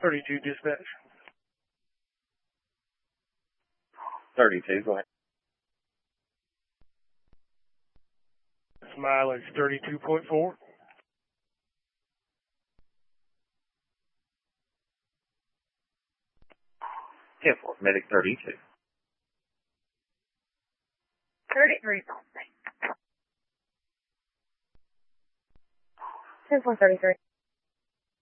32 dispatch. 32, go ahead. Mileage 32.4. 10-4, medic 32. 33 something. 10-4, 33.